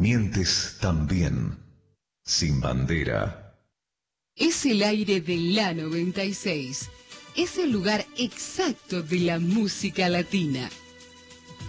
Mientes también. Sin bandera. Es el aire de la 96. Es el lugar exacto de la música latina.